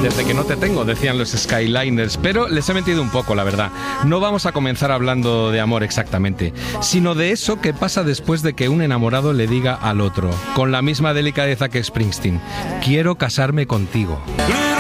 Desde que no te tengo, decían los Skyliners, pero les he mentido un poco, la verdad. No vamos a comenzar hablando de amor exactamente, sino de eso que pasa después de que un enamorado le diga al otro, con la misma delicadeza que Springsteen: quiero casarme contigo.